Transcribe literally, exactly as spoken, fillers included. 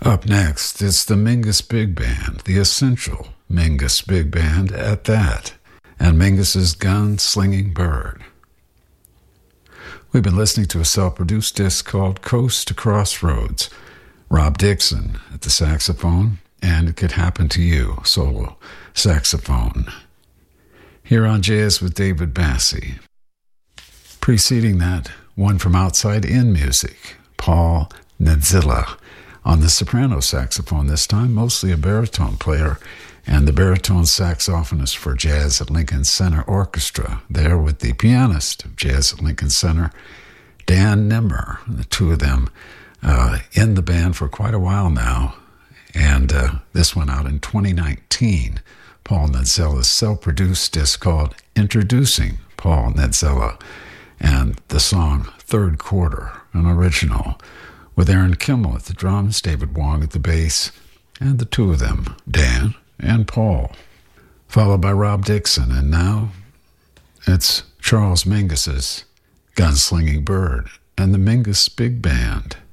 Up next, it's the Mingus Big Band, the essential Mingus Big Band at that, and Mingus's Gun-Slinging Bird. We've been listening to a self-produced disc called Coast to Crossroads. Rob Dixon at the saxophone, and It Could Happen to You, solo saxophone. Here on Jazz with David Bassie. Preceding that, one from outside in music, Paul Nedzilla, on the soprano saxophone this time, mostly a baritone player, and the baritone saxophonist for Jazz at Lincoln Center Orchestra, there with the pianist of Jazz at Lincoln Center, Dan Nimmer, the two of them uh, in the band for quite a while now, and uh, this went out in twenty nineteen. Paul Nedzilla's self-produced disc called Introducing Paul Nedzilla, and the song Third Quarter, an original, with Aaron Kimmel at the drums, David Wong at the bass, and the two of them, Dan and Paul, followed by Rob Dixon, and now it's Charles Mingus's Gun-Slinging Bird and the Mingus Big Band.